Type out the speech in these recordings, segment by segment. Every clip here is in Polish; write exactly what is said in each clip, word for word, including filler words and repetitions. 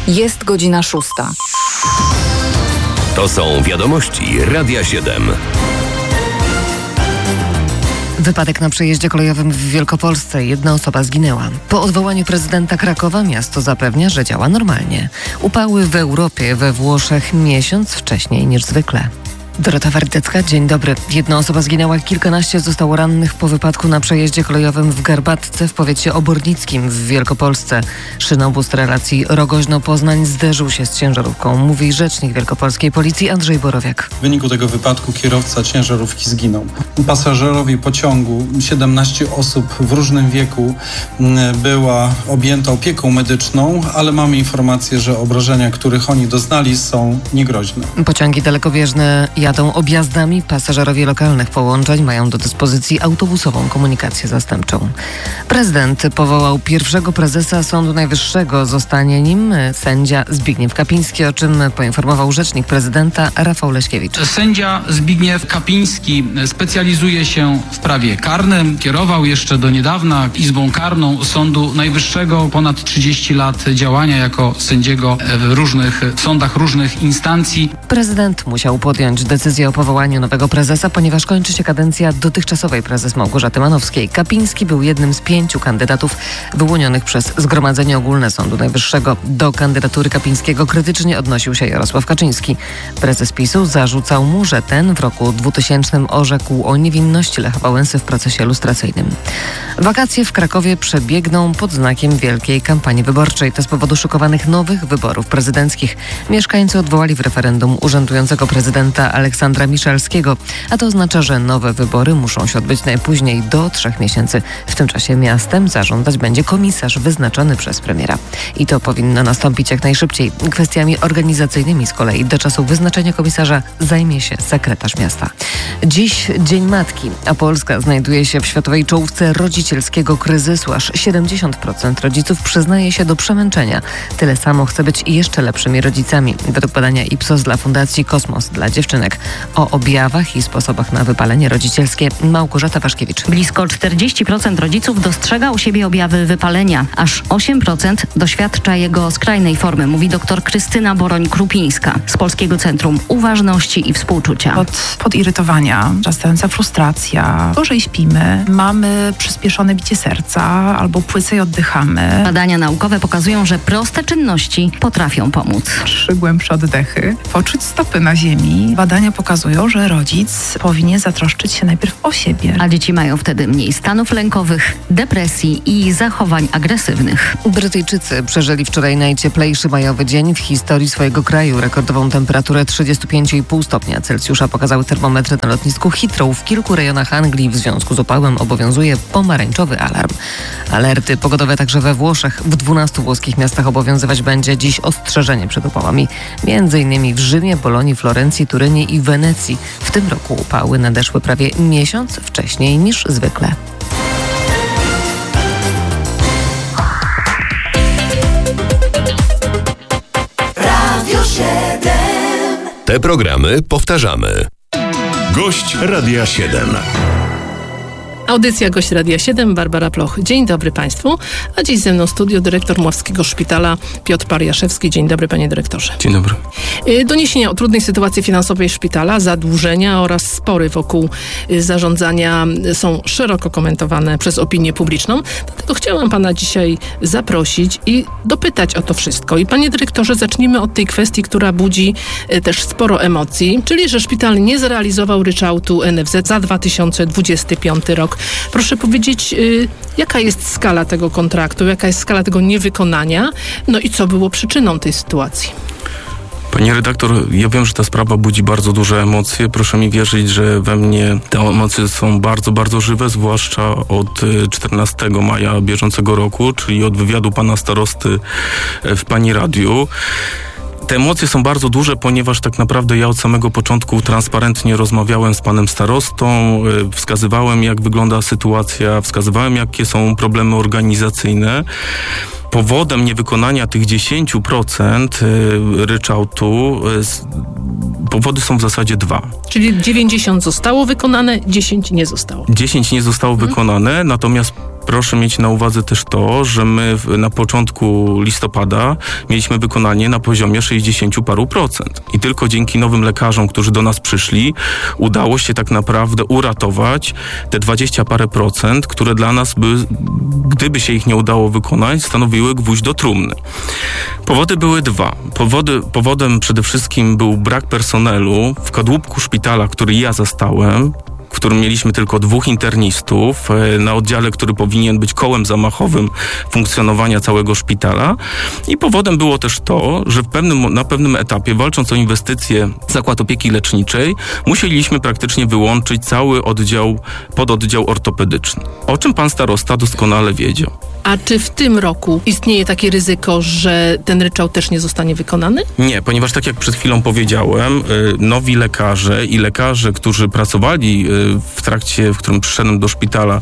Jest godzina szósta. To są wiadomości Radia siedem. Wypadek na przejeździe kolejowym w Wielkopolsce. Jedna osoba zginęła. Po odwołaniu prezydenta Krakowa miasto zapewnia, że działa normalnie. Upały w Europie, we Włoszech miesiąc wcześniej niż zwykle. Dorota Wardecka, dzień dobry. Jedna osoba zginęła, kilkanaście zostało rannych po wypadku na przejeździe kolejowym w Garbatce w powiecie obornickim w Wielkopolsce. Szynobus relacji Rogoźno-Poznań zderzył się z ciężarówką, mówi rzecznik wielkopolskiej policji Andrzej Borowiak. W wyniku tego wypadku kierowca ciężarówki zginął. Pasażerowie pociągu, siedemnaście osób w różnym wieku, była objęta opieką medyczną, ale mamy informację, że obrażenia, których oni doznali, są niegroźne. Pociągi dalekobieżne jadą objazdami. Pasażerowie lokalnych połączeń mają do dyspozycji autobusową komunikację zastępczą. Prezydent powołał pierwszego prezesa Sądu Najwyższego. Zostanie nim sędzia Zbigniew Kapiński, o czym poinformował rzecznik prezydenta Rafał Leśkiewicz. Sędzia Zbigniew Kapiński specjalizuje się w prawie karnym. Kierował jeszcze do niedawna Izbą Karną Sądu Najwyższego. Ponad trzydzieści lat działania jako sędziego w różnych sądach, różnych instancji. Prezydent musiał podjąć decyzję o powołaniu nowego prezesa, ponieważ kończy się kadencja dotychczasowej prezes Małgorzaty Manowskiej. Kapiński był jednym z pięciu kandydatów wyłonionych przez Zgromadzenie Ogólne Sądu Najwyższego. Do kandydatury Kapińskiego krytycznie odnosił się Jarosław Kaczyński. Prezes PiSu zarzucał mu, że ten w roku dwutysięcznym orzekł o niewinności Lecha Wałęsy w procesie lustracyjnym. Wakacje w Krakowie przebiegną pod znakiem wielkiej kampanii wyborczej. To z powodu szykowanych nowych wyborów prezydenckich. Mieszkańcy odwołali w referendum urzędującego prezydenta Aleksandra Miszalskiego, a to oznacza, że nowe wybory muszą się odbyć najpóźniej do trzech miesięcy. W tym czasie miastem zarządzać będzie komisarz wyznaczony przez premiera. I to powinno nastąpić jak najszybciej. Kwestiami organizacyjnymi z kolei do czasu wyznaczenia komisarza zajmie się sekretarz miasta. Dziś Dzień Matki, a Polska znajduje się w światowej czołówce rodzicielskiego kryzysu. Aż siedemdziesiąt procent rodziców przyznaje się do przemęczenia. Tyle samo chce być jeszcze lepszymi rodzicami. Według badania Ipsos dla Fundacji Kosmos dla dziewczynek. O objawach i sposobach na wypalenie rodzicielskie Małgorzata Waszkiewicz. Blisko czterdzieści procent rodziców dostrzega u siebie objawy wypalenia. Aż osiem procent doświadcza jego skrajnej formy, mówi dr Krystyna Boroń-Krupińska z Polskiego Centrum Uważności i Współczucia. Od podirytowania, wzrastająca frustracja, gorzej śpimy, mamy przyspieszone bicie serca albo płycej oddychamy. Badania naukowe pokazują, że proste czynności potrafią pomóc. Trzy głębsze oddechy, poczuć stopy na ziemi. Badania pokazują, że rodzic powinien zatroszczyć się najpierw o siebie. A dzieci mają wtedy mniej stanów lękowych, depresji i zachowań agresywnych. Brytyjczycy przeżyli wczoraj najcieplejszy majowy dzień w historii swojego kraju. Rekordową temperaturę trzydzieści pięć i pół stopnia Celsjusza pokazały termometry na lotnisku Heathrow. W kilku rejonach Anglii w związku z upałem obowiązuje pomarańczowy alarm. Alerty pogodowe także we Włoszech. W dwunastu włoskich miastach obowiązywać będzie dziś ostrzeżenie przed upałami. Między innymi w Rzymie, Bolonii, Florencji, Turynie i Wenecji. W tym roku upały nadeszły prawie miesiąc wcześniej niż zwykle. Radio siedem. Te programy powtarzamy. Gość Radia siedem. Audycja Gość Radia siedem, Barbara Ploch. Dzień dobry Państwu. A dziś ze mną w studiu dyrektor Mławskiego Szpitala Piotr Pariaszewski. Dzień dobry Panie Dyrektorze. Dzień dobry. Doniesienia o trudnej sytuacji finansowej szpitala, zadłużenia oraz spory wokół zarządzania są szeroko komentowane przez opinię publiczną. Dlatego chciałam Pana dzisiaj zaprosić i dopytać o to wszystko. I Panie Dyrektorze, zacznijmy od tej kwestii, która budzi też sporo emocji, czyli że szpital nie zrealizował ryczałtu N F Z za dwa tysiące dwudziesty piąty rok. Proszę powiedzieć, yy, jaka jest skala tego kontraktu, jaka jest skala tego niewykonania, no i co było przyczyną tej sytuacji? Pani redaktor, ja wiem, że ta sprawa budzi bardzo duże emocje. Proszę mi wierzyć, że we mnie te emocje są bardzo, bardzo żywe, zwłaszcza od czternastego maja bieżącego roku, czyli od wywiadu pana starosty w pani radiu. Te emocje są bardzo duże, ponieważ tak naprawdę ja od samego początku transparentnie rozmawiałem z panem starostą, wskazywałem, jak wygląda sytuacja, wskazywałem, jakie są problemy organizacyjne. Powodem niewykonania tych dziesięć procent ryczałtu powody są w zasadzie dwa. Czyli dziewięćdziesiąt zostało wykonane, dziesięć nie zostało. dziesięć nie zostało hmm. wykonane, natomiast proszę mieć na uwadze też to, że my w, na początku listopada mieliśmy wykonanie na poziomie sześćdziesiąt paru procent. I tylko dzięki nowym lekarzom, którzy do nas przyszli, udało się tak naprawdę uratować te dwadzieścia parę procent, które dla nas by, gdyby się ich nie udało wykonać, stanowiły gwóźdź do trumny. Powody były dwa. Powody, powodem przede wszystkim był brak personelu w kadłubku szpitala, który ja zastałem, w którym mieliśmy tylko dwóch internistów na oddziale, który powinien być kołem zamachowym funkcjonowania całego szpitala. I powodem było też to, że w pewnym, na pewnym etapie, walcząc o inwestycje Zakład Opieki Leczniczej, musieliśmy praktycznie wyłączyć cały oddział, pododdział ortopedyczny. O czym pan starosta doskonale wiedział. A czy w tym roku istnieje takie ryzyko, że ten ryczałt też nie zostanie wykonany? Nie, ponieważ tak jak przed chwilą powiedziałem, nowi lekarze i lekarze, którzy pracowali w trakcie, w którym przyszedłem do szpitala,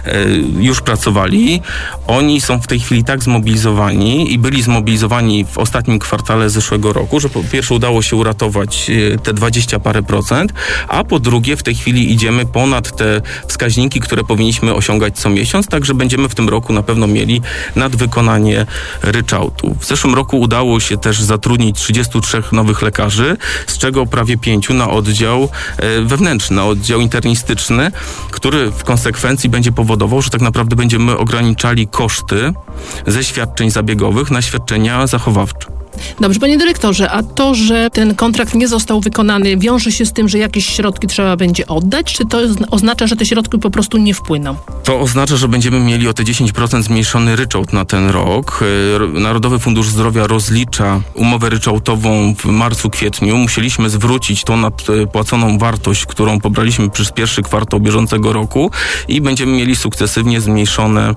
już pracowali. Oni są w tej chwili tak zmobilizowani i byli zmobilizowani w ostatnim kwartale zeszłego roku, że po pierwsze udało się uratować te dwadzieścia parę procent, a po drugie w tej chwili idziemy ponad te wskaźniki, które powinniśmy osiągać co miesiąc, także będziemy w tym roku na pewno mieli nadwykonanie ryczałtu. W zeszłym roku udało się też zatrudnić trzydziestu trzech nowych lekarzy, z czego prawie pięciu na oddział wewnętrzny, na oddział internistyczny, który w konsekwencji będzie powodował, że tak naprawdę będziemy ograniczali koszty ze świadczeń zabiegowych na świadczenia zachowawcze. Dobrze, panie dyrektorze, a to, że ten kontrakt nie został wykonany, wiąże się z tym, że jakieś środki trzeba będzie oddać, czy to oznacza, że te środki po prostu nie wpłyną? To oznacza, że będziemy mieli o te dziesięć procent zmniejszony ryczałt na ten rok. Narodowy Fundusz Zdrowia rozlicza umowę ryczałtową w marcu, kwietniu. Musieliśmy zwrócić tą nadpłaconą wartość, którą pobraliśmy przez pierwszy kwartał bieżącego roku i będziemy mieli sukcesywnie zmniejszone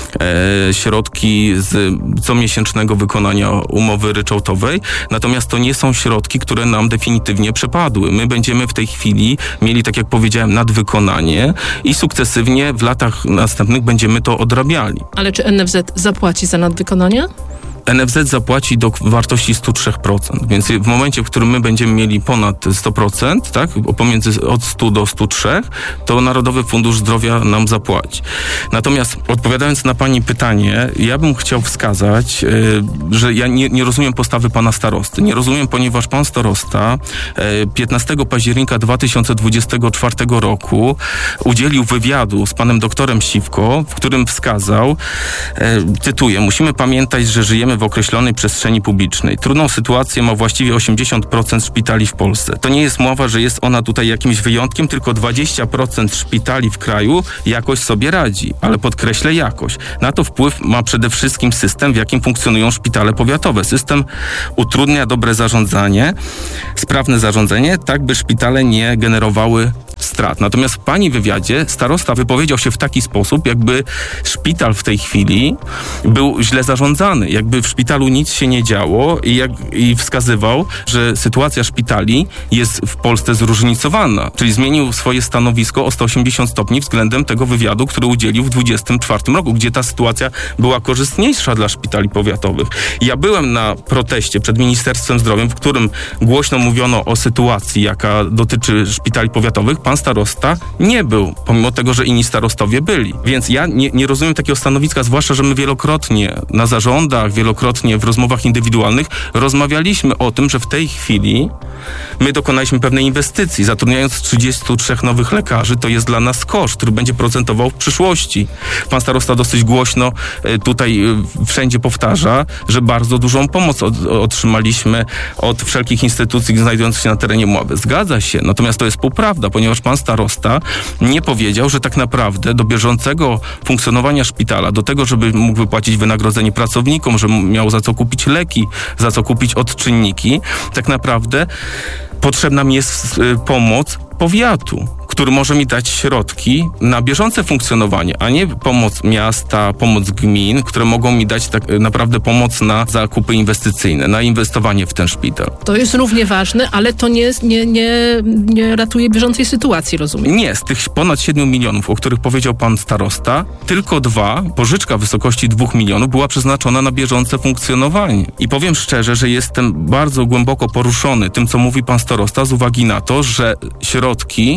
e, środki z comiesięcznego wykonania umowy ryczałtowej. Natomiast to nie są środki, które nam definitywnie przepadły. My będziemy w tej chwili mieli, tak jak powiedziałem, nadwykonanie i sukcesywnie w latach następnych będziemy to odrabiali. Ale czy N F Z zapłaci za nadwykonanie? N F Z zapłaci do wartości sto trzy procent, więc w momencie, w którym my będziemy mieli ponad sto procent, tak, pomiędzy od stu do stu trzech, to Narodowy Fundusz Zdrowia nam zapłaci. Natomiast odpowiadając na pani pytanie, ja bym chciał wskazać, yy, że ja nie, nie rozumiem postawy pana starosty. Nie rozumiem, ponieważ pan starosta yy, piętnastego października dwa tysiące dwudziestego czwartego roku udzielił wywiadu z panem doktorem Siwko, w którym wskazał, yy, cytuję, musimy pamiętać, że żyjemy w określonej przestrzeni publicznej. Trudną sytuację ma właściwie osiemdziesiąt procent szpitali w Polsce. To nie jest mowa, że jest ona tutaj jakimś wyjątkiem, tylko dwadzieścia procent szpitali w kraju jakoś sobie radzi, ale podkreślę jakoś. Na to wpływ ma przede wszystkim system, w jakim funkcjonują szpitale powiatowe. System utrudnia dobre zarządzanie, sprawne zarządzanie, tak by szpitale nie generowały strat. Natomiast w pani wywiadzie starosta wypowiedział się w taki sposób, jakby szpital w tej chwili był źle zarządzany, jakby w szpitalu nic się nie działo i, jak, i wskazywał, że sytuacja szpitali jest w Polsce zróżnicowana. Czyli zmienił swoje stanowisko o sto osiemdziesiąt stopni względem tego wywiadu, który udzielił w dwudziestym czwartym roku, gdzie ta sytuacja była korzystniejsza dla szpitali powiatowych. Ja byłem na proteście przed Ministerstwem Zdrowia, w którym głośno mówiono o sytuacji, jaka dotyczy szpitali powiatowych. Pan starosta nie był, pomimo tego, że inni starostowie byli. Więc ja nie, nie rozumiem takiego stanowiska, zwłaszcza, że my wielokrotnie na zarządach, wielokrotnie w rozmowach indywidualnych rozmawialiśmy o tym, że w tej chwili my dokonaliśmy pewnej inwestycji. Zatrudniając trzydziestu trzech nowych lekarzy, to jest dla nas koszt, który będzie procentował w przyszłości. Pan starosta dosyć głośno tutaj wszędzie powtarza, że bardzo dużą pomoc od, otrzymaliśmy od wszelkich instytucji znajdujących się na terenie Mławy. Zgadza się, natomiast to jest półprawda, ponieważ pan starosta nie powiedział, że tak naprawdę do bieżącego funkcjonowania szpitala, do tego, żeby mógł wypłacić wynagrodzenie pracownikom, że miał za co kupić leki, za co kupić odczynniki, tak naprawdę potrzebna mi jest pomoc powiatu, który może mi dać środki na bieżące funkcjonowanie, a nie pomoc miasta, pomoc gmin, które mogą mi dać tak naprawdę pomoc na zakupy inwestycyjne, na inwestowanie w ten szpital. To jest równie ważne, ale to nie, nie, nie, nie ratuje bieżącej sytuacji, rozumiem? Nie, z tych ponad siedmiu milionów, o których powiedział pan starosta, tylko dwa, pożyczka w wysokości dwóch milionów była przeznaczona na bieżące funkcjonowanie. I powiem szczerze, że jestem bardzo głęboko poruszony tym, co mówi pan starosta, z uwagi na to, że środki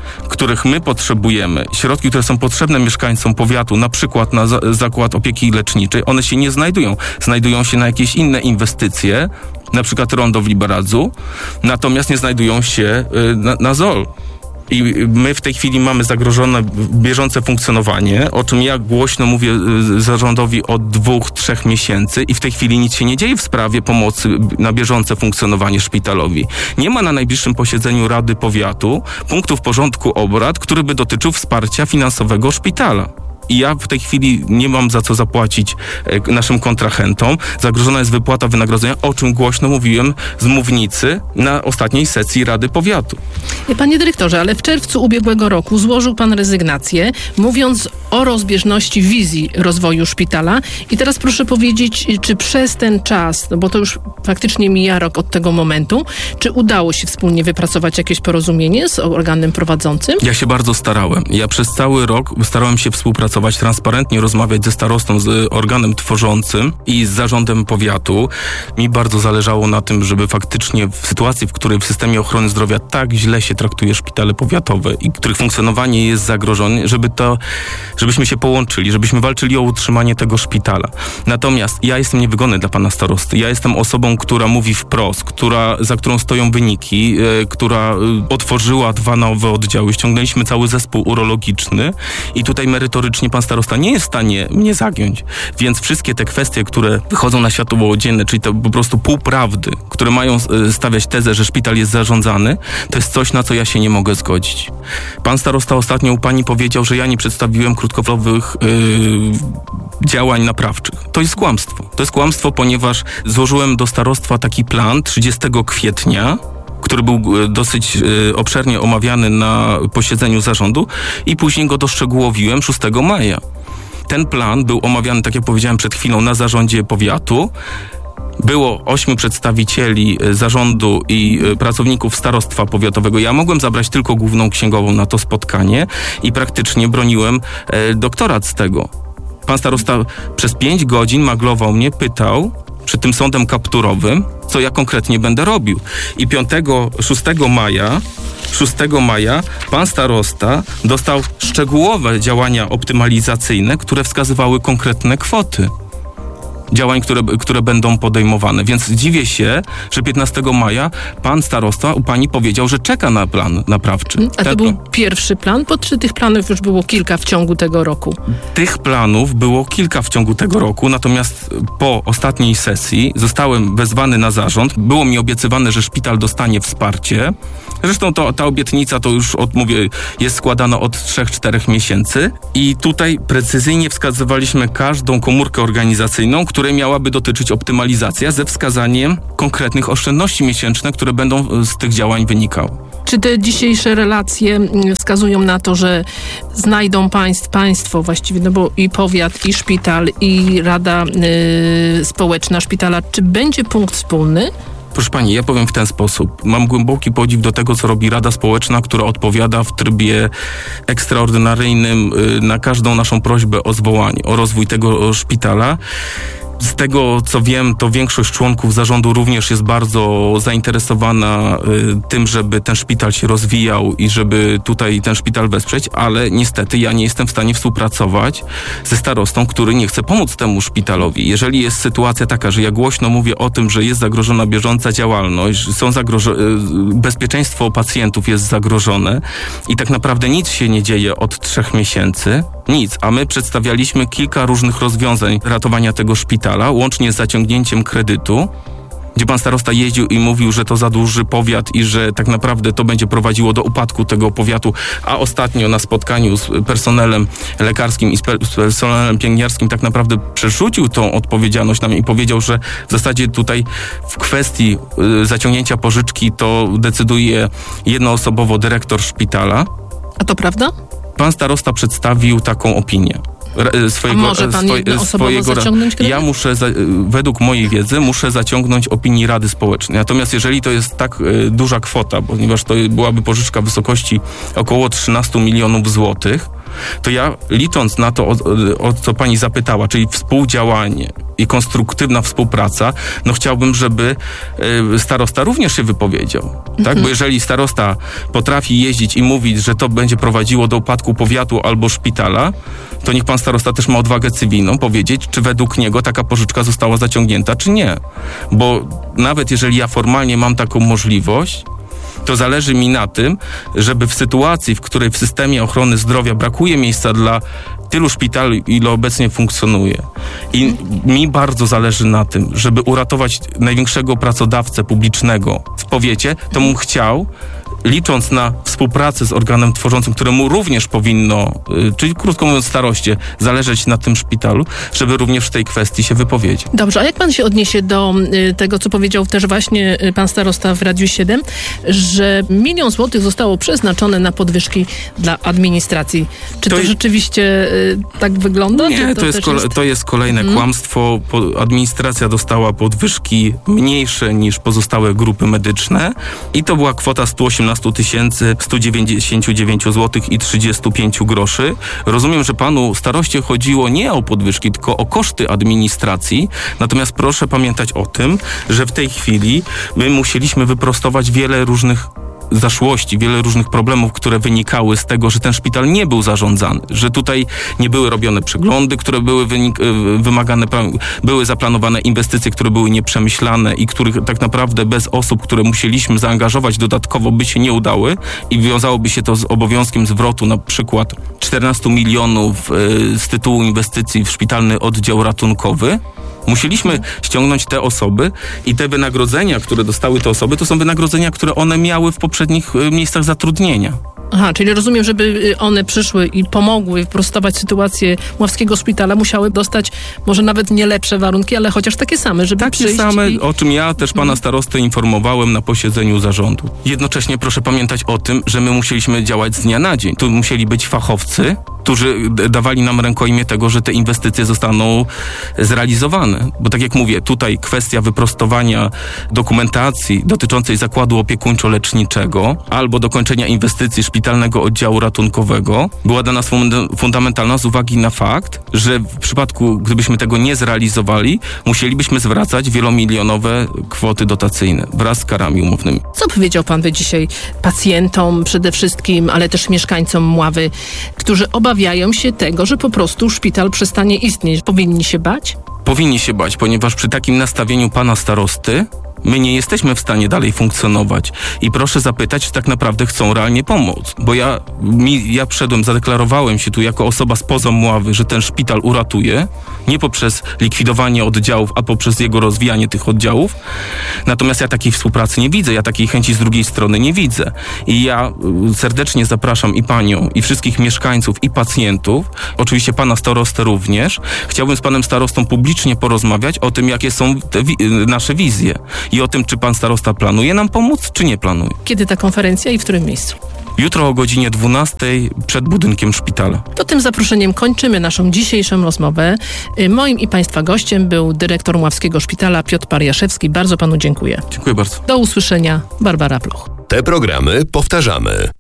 których my potrzebujemy, środki, które są potrzebne mieszkańcom powiatu, na przykład na za- zakład opieki leczniczej, one się nie znajdują. Znajdują się na jakieś inne inwestycje, na przykład rondo w Liberadzu, natomiast nie znajdują się y, na, na Z O L. I my w tej chwili mamy zagrożone bieżące funkcjonowanie, o czym ja głośno mówię zarządowi od dwóch, trzech miesięcy i w tej chwili nic się nie dzieje w sprawie pomocy na bieżące funkcjonowanie szpitalowi. Nie ma na najbliższym posiedzeniu Rady Powiatu punktu w porządku obrad, który by dotyczył wsparcia finansowego szpitala. I ja w tej chwili nie mam za co zapłacić e, naszym kontrahentom. Zagrożona jest wypłata wynagrodzenia, o czym głośno mówiłem z mównicy na ostatniej sesji Rady Powiatu. Panie dyrektorze, ale w czerwcu ubiegłego roku złożył pan rezygnację, mówiąc o rozbieżności wizji rozwoju szpitala. I teraz proszę powiedzieć, czy przez ten czas, no bo to już faktycznie mija rok od tego momentu, czy udało się wspólnie wypracować jakieś porozumienie z organem prowadzącym? Ja się bardzo starałem. Ja przez cały rok starałem się współpracować, transparentnie rozmawiać ze starostą, z organem tworzącym i z zarządem powiatu. Mi bardzo zależało na tym, żeby faktycznie w sytuacji, w której w systemie ochrony zdrowia tak źle się traktuje szpitale powiatowe i których funkcjonowanie jest zagrożone, żeby to, żebyśmy się połączyli, żebyśmy walczyli o utrzymanie tego szpitala. Natomiast ja jestem niewygodny dla pana starosty. Ja jestem osobą, która mówi wprost, która, za którą stoją wyniki, e, która e, otworzyła dwa nowe oddziały. Ściągnęliśmy cały zespół urologiczny i tutaj merytorycznie pan starosta nie jest w stanie mnie zagiąć. Więc wszystkie te kwestie, które wychodzą na światło dzienne, czyli to po prostu półprawdy, które mają stawiać tezę, że szpital jest zarządzany, to jest coś, na co ja się nie mogę zgodzić. Pan starosta ostatnio u pani powiedział, że ja nie przedstawiłem krótkofalowych yy, działań naprawczych. To jest kłamstwo. To jest kłamstwo, ponieważ złożyłem do starostwa taki plan trzydziestego kwietnia, który był dosyć y, obszernie omawiany na posiedzeniu zarządu i później go doszczegółowiłem szóstego maja. Ten plan był omawiany, tak jak powiedziałem przed chwilą, na zarządzie powiatu. Było ośmiu przedstawicieli zarządu i pracowników starostwa powiatowego. Ja mogłem zabrać tylko główną księgową na to spotkanie i praktycznie broniłem e, doktorat z tego. Pan starosta przez pięć godzin maglował mnie, pytał przed tym sądem kapturowym, co ja konkretnie będę robił. I piątego, szóstego maja, szóstego maja pan starosta dostał szczegółowe działania optymalizacyjne, które wskazywały konkretne kwoty działań, które, które będą podejmowane. Więc dziwię się, że piętnastego maja pan starosta u pani powiedział, że czeka na plan naprawczy. A to był pierwszy plan, bo czy tych planów już było kilka w ciągu tego roku? Tych planów było kilka w ciągu tego roku, natomiast po ostatniej sesji zostałem wezwany na zarząd. Było mi obiecywane, że szpital dostanie wsparcie. Zresztą to, ta obietnica to już od, mówię, jest składana od trzech czterech miesięcy i tutaj precyzyjnie wskazywaliśmy każdą komórkę organizacyjną, której miałaby dotyczyć optymalizacja ze wskazaniem konkretnych oszczędności miesięcznych, które będą z tych działań wynikały. Czy te dzisiejsze relacje wskazują na to, że znajdą państw, państwo właściwie, no bo i powiat, i szpital, i Rada yy, Społeczna Szpitala, czy będzie punkt wspólny? Proszę pani, ja powiem w ten sposób. Mam głęboki podziw do tego, co robi Rada Społeczna, która odpowiada w trybie ekstraordynaryjnym yy, na każdą naszą prośbę o zwołanie, o rozwój tego szpitala. Z tego, co wiem, to większość członków zarządu również jest bardzo zainteresowana y, tym, żeby ten szpital się rozwijał i żeby tutaj ten szpital wesprzeć, ale niestety ja nie jestem w stanie współpracować ze starostą, który nie chce pomóc temu szpitalowi. Jeżeli jest sytuacja taka, że ja głośno mówię o tym, że jest zagrożona bieżąca działalność, że są zagrożone, y, bezpieczeństwo pacjentów jest zagrożone i tak naprawdę nic się nie dzieje od trzech miesięcy, nic, a my przedstawialiśmy kilka różnych rozwiązań ratowania tego szpitala, łącznie z zaciągnięciem kredytu, gdzie pan starosta jeździł i mówił, że to zadłuży powiat i że tak naprawdę to będzie prowadziło do upadku tego powiatu, a ostatnio na spotkaniu z personelem lekarskim i z personelem pielęgniarskim tak naprawdę przerzucił tą odpowiedzialność na mnie i powiedział, że w zasadzie tutaj w kwestii y, zaciągnięcia pożyczki to decyduje jednoosobowo dyrektor szpitala. A to prawda? Pan starosta przedstawił taką opinię. Swojego, A może pan swo, jednoosobowo swojego, zaciągnąć kredyt? Ja muszę, za, według mojej wiedzy, muszę zaciągnąć opinii Rady Społecznej. Natomiast jeżeli to jest tak y, duża kwota, ponieważ to byłaby pożyczka w wysokości około trzynaście milionów złotych, to ja licząc na to, o, o co pani zapytała, czyli współdziałanie i konstruktywna współpraca, no chciałbym, żeby y, starosta również się wypowiedział. Mhm. Tak? Bo jeżeli starosta potrafi jeździć i mówić, że to będzie prowadziło do upadku powiatu albo szpitala, to niech pan starosta też ma odwagę cywilną powiedzieć, czy według niego taka pożyczka została zaciągnięta, czy nie. Bo nawet jeżeli ja formalnie mam taką możliwość, to zależy mi na tym, żeby w sytuacji, w której w systemie ochrony zdrowia brakuje miejsca dla tylu szpitali, ile obecnie funkcjonuje. I mi bardzo zależy na tym, żeby uratować największego pracodawcę publicznego w powiecie, to bym chciał, licząc na współpracę z organem tworzącym, któremu również powinno, czyli krótko mówiąc staroście, zależeć na tym szpitalu, żeby również w tej kwestii się wypowiedzieć. Dobrze, a jak pan się odniesie do y, tego, co powiedział też właśnie y, pan starosta w Radiu siedem, że milion złotych zostało przeznaczone na podwyżki dla administracji. Czy to, to rzeczywiście y, tak wygląda? Nie, Czy to, to, jest kole- jest to jest kolejne hmm. kłamstwo. Po, administracja dostała podwyżki mniejsze niż pozostałe grupy medyczne i to była kwota sto osiemnaście tysięcy sto dziewięćdziesiąt dziewięć złotych i trzydzieści pięć groszy. Rozumiem, że panu staroście chodziło nie o podwyżki, tylko o koszty administracji. Natomiast proszę pamiętać o tym, że w tej chwili my musieliśmy wyprostować wiele różnych zaszłości, wiele różnych problemów, które wynikały z tego, że ten szpital nie był zarządzany, że tutaj nie były robione przeglądy, które były wynik- wymagane, były zaplanowane inwestycje, które były nieprzemyślane i których tak naprawdę bez osób, które musieliśmy zaangażować dodatkowo, by się nie udały i wiązałoby się to z obowiązkiem zwrotu na przykład czternaście milionów z tytułu inwestycji w szpitalny oddział ratunkowy. Musieliśmy ściągnąć te osoby i te wynagrodzenia, które dostały te osoby, to są wynagrodzenia, które one miały w poprzednich miejscach zatrudnienia. Aha, czyli rozumiem, żeby one przyszły i pomogły prostować sytuację Mławskiego Szpitala, musiały dostać może nawet nie lepsze warunki, ale chociaż takie same, żeby takie przyjść. Takie same, i... o czym ja też pana starostę informowałem na posiedzeniu zarządu. Jednocześnie proszę pamiętać o tym, że my musieliśmy działać z dnia na dzień. Tu musieli być fachowcy, którzy dawali nam rękojmię tego, że te inwestycje zostaną zrealizowane. Bo tak jak mówię, tutaj kwestia wyprostowania dokumentacji dotyczącej zakładu opiekuńczo-leczniczego albo dokończenia inwestycji szpitalnego oddziału ratunkowego była dla nas fundamentalna z uwagi na fakt, że w przypadku, gdybyśmy tego nie zrealizowali, musielibyśmy zwracać wielomilionowe kwoty dotacyjne wraz z karami umownymi. Co powiedział pan by dzisiaj pacjentom przede wszystkim, ale też mieszkańcom Mławy, którzy obawiają się tego, że po prostu szpital przestanie istnieć? Powinni się bać? Powinni się bać, ponieważ przy takim nastawieniu pana starosty my nie jesteśmy w stanie dalej funkcjonować. I proszę zapytać, czy tak naprawdę chcą realnie pomóc. Bo ja, mi, ja wszedłem, zadeklarowałem się tu jako osoba spoza Mławy, że ten szpital uratuję. Nie poprzez likwidowanie oddziałów, a poprzez jego rozwijanie tych oddziałów. Natomiast ja takiej współpracy nie widzę. Ja takiej chęci z drugiej strony nie widzę. I ja serdecznie zapraszam i panią, i wszystkich mieszkańców, i pacjentów, oczywiście pana starostę również. Chciałbym z panem starostą publicznie porozmawiać o tym, jakie są te wi- nasze wizje. I o tym, czy pan starosta planuje nam pomóc, czy nie planuje. Kiedy ta konferencja i w którym miejscu? Jutro o godzinie dwunastej przed budynkiem szpitala. To tym zaproszeniem kończymy naszą dzisiejszą rozmowę. Moim i państwa gościem był dyrektor Mławskiego Szpitala Piotr Pariaszewski. Bardzo panu dziękuję. Dziękuję bardzo. Do usłyszenia. Barbara Pluch. Te programy powtarzamy.